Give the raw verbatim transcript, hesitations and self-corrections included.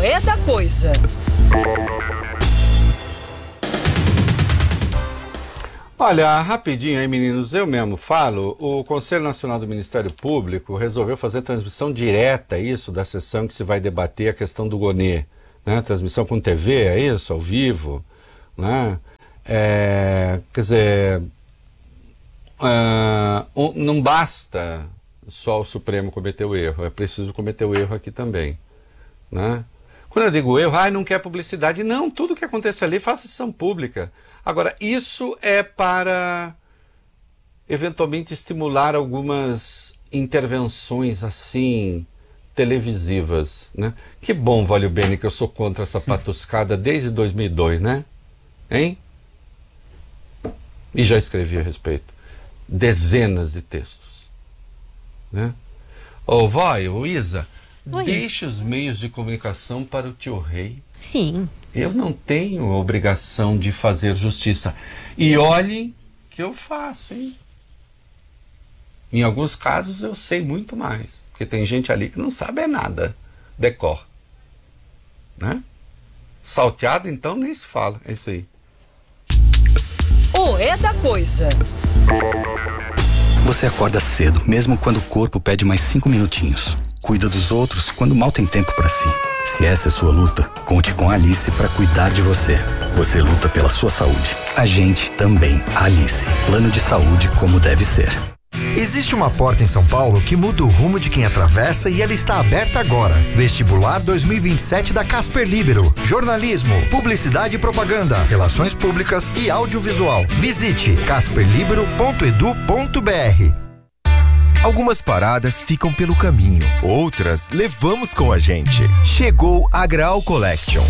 É da Coisa. Olha, rapidinho aí, meninos, eu mesmo falo, o Conselho Nacional do Ministério Público resolveu fazer transmissão direta, isso, da sessão que se vai debater a questão do Gonê, né? Transmissão com T V, é isso, ao vivo, né? É, quer dizer, uh, um, não basta só o Supremo cometer o erro, é preciso cometer o erro aqui também, né? Quando eu digo erro, ah, não quer publicidade, não, tudo que acontece ali, faça sessão pública. Agora, isso é para, eventualmente, estimular algumas intervenções, assim, televisivas, né? Que bom, Valio Bene, que eu sou contra essa patuscada desde dois mil e dois, né? Hein? E já escrevi a respeito. Dezenas de textos, né? Ô, Vai, ô, Isa, Oi. Deixe os meios de comunicação para o tio Rei. Sim. Eu não tenho obrigação de fazer justiça. E olhem que eu faço, hein? Em alguns casos eu sei muito mais. Porque tem gente ali que não sabe é nada. Decor. Né? Salteado, então, nem se fala. É isso aí. O É da Coisa. Você acorda cedo, mesmo quando o corpo pede mais cinco minutinhos. Cuida dos outros quando mal tem tempo para si. Se essa é sua luta, conte com a Alice para cuidar de você. Você luta pela sua saúde. A gente também. Alice. Plano de saúde como deve ser. Existe uma porta em São Paulo que muda o rumo de quem atravessa e ela está aberta agora. Vestibular dois mil e vinte e sete da Casper Libero. Jornalismo, publicidade e propaganda, relações públicas e audiovisual. Visite casper libero ponto edu ponto br. Algumas paradas ficam pelo caminho, outras levamos com a gente. Chegou a Graal Collection.